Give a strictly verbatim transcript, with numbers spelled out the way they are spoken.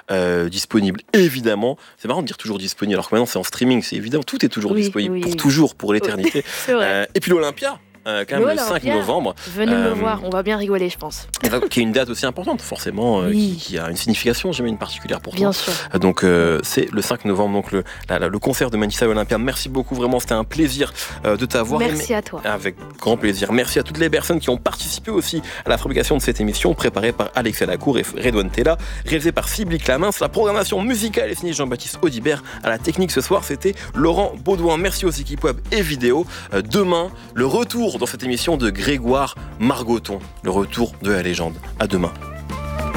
euh, disponible évidemment. C'est marrant de dire toujours disponible, alors que maintenant c'est en streaming, c'est évident, tout est toujours Oui, disponible, oui, pour oui. toujours, pour l'éternité. C'est vrai. Euh, et puis l'Olympia, euh, quand même le cinq novembre. Venez euh, me voir, on va bien rigoler, je pense. qui est une date aussi importante, forcément, euh, Oui. qui, qui a une signification, j'imagine, particulière pour toi. Bien sûr. Donc euh, c'est le cinq novembre, donc le, la, la, le concert de Manissa à l'Olympia. Merci beaucoup, vraiment, c'était un plaisir euh, de t'avoir. Merci à toi. Avec grand plaisir. Merci à toutes les personnes qui ont participé aussi à la fabrication de cette émission, préparée par Alexia Lacour et Redouane Tella, réalisée par Sybille Clamence. La programmation musicale est signée Jean-Baptiste Audibert. À la technique ce soir, c'était Laurent Baudouin. Merci aux équipes web et vidéo. Euh, demain, le retour dans cette émission de Grégoire Margoton, le retour de la légende. À demain.